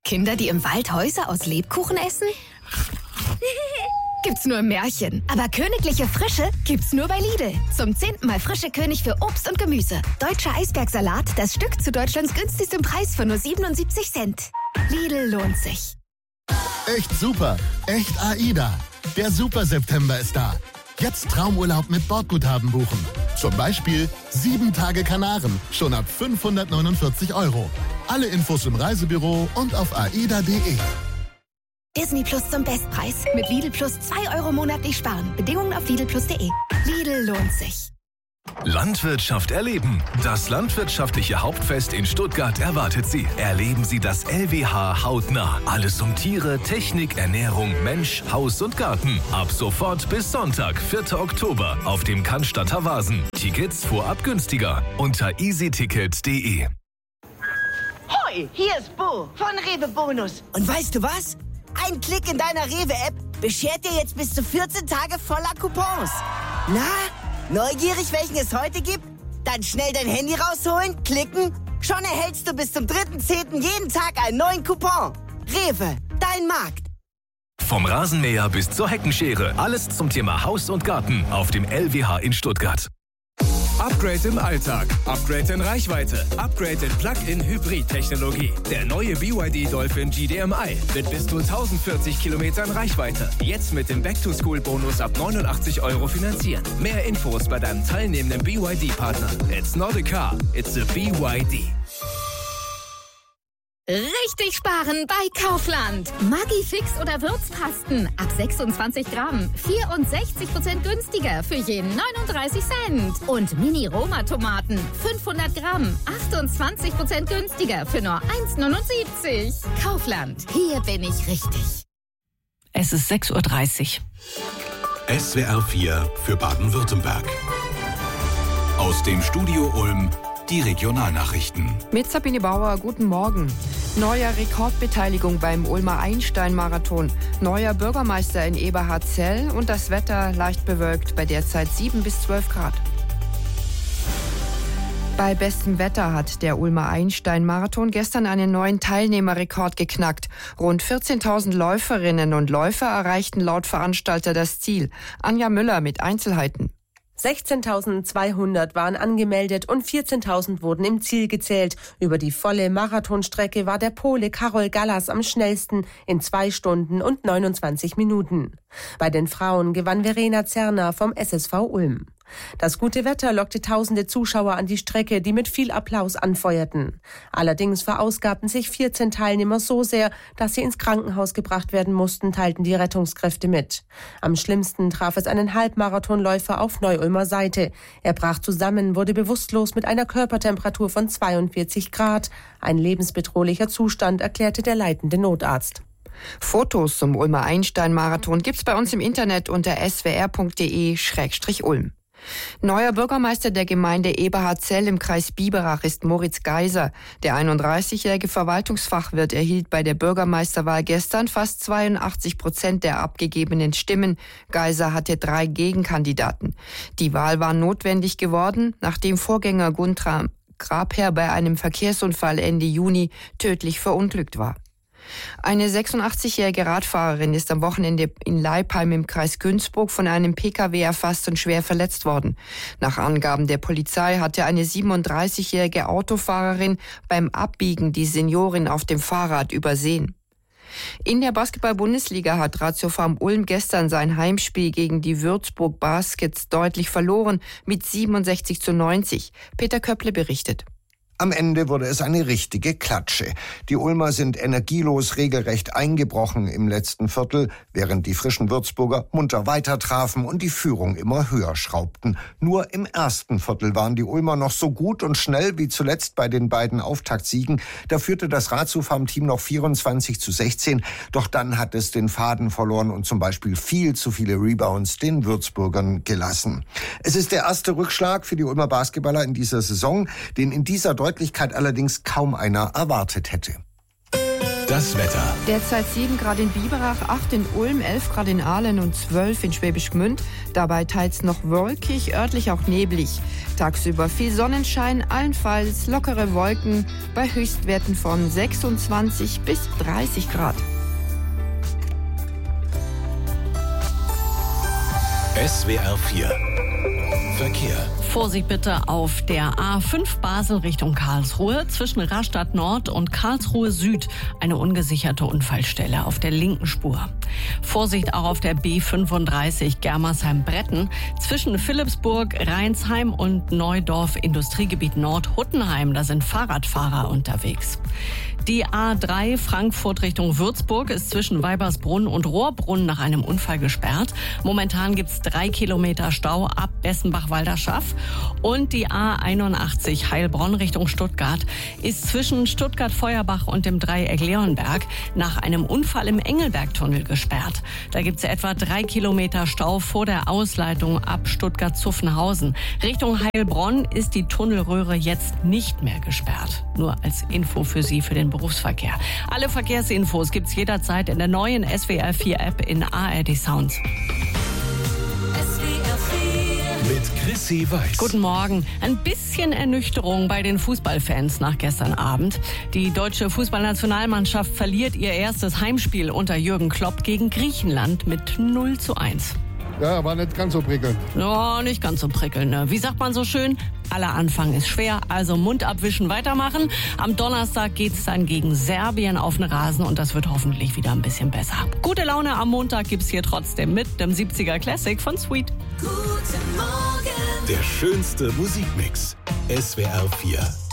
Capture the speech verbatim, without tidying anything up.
Kinder, die im Wald Häuser aus Lebkuchen essen? Gibt's nur im Märchen. Aber königliche Frische gibt's nur bei Lidl. Zum zehnten Mal frische König für Obst und Gemüse. Deutscher Eisbergsalat, das Stück zu Deutschlands günstigstem Preis für nur siebenundsiebzig Cent. Lidl lohnt sich. Echt super. Echt AIDA. Der Super-September ist da. Jetzt Traumurlaub mit Bordguthaben buchen. Zum Beispiel sieben Tage Kanaren, schon ab fünfhundertneunundvierzig Euro. Alle Infos im Reisebüro und auf aida punkt de. Disney Plus zum Bestpreis. Mit Lidl Plus zwei Euro monatlich sparen. Bedingungen auf lidl plus punkt de. Lidl lohnt sich. Landwirtschaft erleben. Das landwirtschaftliche Hauptfest in Stuttgart erwartet Sie. Erleben Sie das L W H hautnah. Alles um Tiere, Technik, Ernährung, Mensch, Haus und Garten. Ab sofort bis Sonntag, vierten Oktober auf dem Cannstatter Vasen. Tickets vorab günstiger unter easyticket punkt de. Hoi, hier ist Bo von Rewe Bonus. Und weißt du was? Ein Klick in deiner Rewe-App beschert dir jetzt bis zu vierzehn Tage voller Coupons. Na, neugierig, welchen es heute gibt? Dann schnell dein Handy rausholen, klicken. Schon erhältst du bis zum dritten zehnten jeden Tag einen neuen Coupon. Rewe, dein Markt. Vom Rasenmäher bis zur Heckenschere. Alles zum Thema Haus und Garten auf dem L W H in Stuttgart. Upgrade im Alltag, Upgrade in Reichweite, Upgrade in Plug-in-Hybrid-Technologie. Der neue B Y D Dolphin G D M I mit bis zu tausendvierzig Kilometern Reichweite. Jetzt mit dem Back-to-School-Bonus ab neunundachtzig Euro finanzieren. Mehr Infos bei deinem teilnehmenden B Y D-Partner. It's not a car, it's a B Y D. Richtig sparen bei Kaufland. Maggi Fix oder Würzpasten ab sechsundzwanzig Gramm. vierundsechzig Prozent günstiger für jeden neununddreißig Cent. Und Mini-Roma-Tomaten fünfhundert Gramm. achtundzwanzig Prozent günstiger für nur eins neunundsiebzig. Kaufland, hier bin ich richtig. Es ist sechs Uhr dreißig. S W R vier für Baden-Württemberg. Aus dem Studio Ulm die Regionalnachrichten. Mit Sabine Bauer, guten Morgen. Neuer Rekordbeteiligung beim Ulmer Einstein-Marathon. Neuer Bürgermeister in Eberhardzell und das Wetter leicht bewölkt bei derzeit sieben bis zwölf Grad. Bei bestem Wetter hat der Ulmer Einstein-Marathon gestern einen neuen Teilnehmerrekord geknackt. Rund vierzehntausend Läuferinnen und Läufer erreichten laut Veranstalter das Ziel. Anja Müller mit Einzelheiten. sechzehntausendzweihundert waren angemeldet und vierzehntausend wurden im Ziel gezählt. Über die volle Marathonstrecke war der Pole Karol Gallas am schnellsten in zwei Stunden und neunundzwanzig Minuten. Bei den Frauen gewann Verena Zerner vom S S V Ulm. Das gute Wetter lockte tausende Zuschauer an die Strecke, die mit viel Applaus anfeuerten. Allerdings verausgabten sich vierzehn Teilnehmer so sehr, dass sie ins Krankenhaus gebracht werden mussten, teilten die Rettungskräfte mit. Am schlimmsten traf es einen Halbmarathonläufer auf Neu-Ulmer Seite. Er brach zusammen, wurde bewusstlos mit einer Körpertemperatur von zweiundvierzig Grad. Ein lebensbedrohlicher Zustand, erklärte der leitende Notarzt. Fotos zum Ulmer Einstein-Marathon gibt's bei uns im Internet unter s w r punkt de schrägstrich ulm. Neuer Bürgermeister der Gemeinde Eberhardzell im Kreis Biberach ist Moritz Geiser. Der einunddreißigjährige Verwaltungsfachwirt erhielt bei der Bürgermeisterwahl gestern fast zweiundachtzig Prozent der abgegebenen Stimmen. Geiser hatte drei Gegenkandidaten. Die Wahl war notwendig geworden, nachdem Vorgänger Guntram Grabherr bei einem Verkehrsunfall Ende Juni tödlich verunglückt war. Eine sechsundachtzigjährige Radfahrerin ist am Wochenende in Leipheim im Kreis Günzburg von einem P K W erfasst und schwer verletzt worden. Nach Angaben der Polizei hatte eine siebenunddreißigjährige Autofahrerin beim Abbiegen die Seniorin auf dem Fahrrad übersehen. In der Basketball-Bundesliga hat Ratio Farm Ulm gestern sein Heimspiel gegen die Würzburg Baskets deutlich verloren mit siebenundsechzig zu neunzig. Peter Köpple berichtet. Am Ende wurde es eine richtige Klatsche. Die Ulmer sind energielos regelrecht eingebrochen im letzten Viertel, während die frischen Würzburger munter weitertrafen und die Führung immer höher schraubten. Nur im ersten Viertel waren die Ulmer noch so gut und schnell wie zuletzt bei den beiden Auftaktsiegen. Da führte das Ratio Farm Team noch vierundzwanzig zu sechzehn, doch dann hat es den Faden verloren und zum Beispiel viel zu viele Rebounds den Würzburgern gelassen. Es ist der erste Rückschlag für die Ulmer Basketballer in dieser Saison, den in dieser Deutlichkeit allerdings kaum einer erwartet hätte. Das Wetter. Derzeit sieben Grad in Biberach, acht in Ulm, elf Grad in Aalen und zwölf in Schwäbisch Gmünd. Dabei teils noch wolkig, örtlich auch neblig. Tagsüber viel Sonnenschein, allenfalls lockere Wolken bei Höchstwerten von sechsundzwanzig bis dreißig Grad. S W R vier Verkehr. Vorsicht bitte auf der A fünf Basel Richtung Karlsruhe zwischen Rastatt Nord und Karlsruhe Süd eine ungesicherte Unfallstelle auf der linken Spur. Vorsicht auch auf der B fünfunddreißig Germersheim-Bretten zwischen Philippsburg, Rheinsheim und Neudorf Industriegebiet Nord Huttenheim. Da sind Fahrradfahrer unterwegs. Die A drei Frankfurt Richtung Würzburg ist zwischen Weibersbrunn und Rohrbrunn nach einem Unfall gesperrt. Momentan gibt's drei Kilometer Stau ab Bessenbach-Walderschaff. Und die A einundachtzig Heilbronn Richtung Stuttgart ist zwischen Stuttgart-Feuerbach und dem Dreieck Leonberg nach einem Unfall im Engelbergtunnel gesperrt. Da gibt's etwa drei Kilometer Stau vor der Ausleitung ab Stuttgart-Zuffenhausen. Richtung Heilbronn ist die Tunnelröhre jetzt nicht mehr gesperrt. Nur als Info für Sie für den Berufsverkehr. Alle Verkehrsinfos gibt's jederzeit in der neuen S W R vier App in A R D Sounds. Mit Chrissy Weiß. Guten Morgen. Ein bisschen Ernüchterung bei den Fußballfans nach gestern Abend. Die deutsche Fußballnationalmannschaft verliert ihr erstes Heimspiel unter Jürgen Klopp gegen Griechenland mit null zu eins. Ja, war nicht ganz so prickelnd. Ja, nicht ganz so prickelnd. Ne? Wie sagt man so schön? Aller Anfang ist schwer, also Mund abwischen, weitermachen. Am Donnerstag geht's dann gegen Serbien auf den Rasen und das wird hoffentlich wieder ein bisschen besser. Gute Laune am Montag gibt's hier trotzdem mit dem siebziger Classic von Sweet. Guten Morgen. Der schönste Musikmix. S W R vier.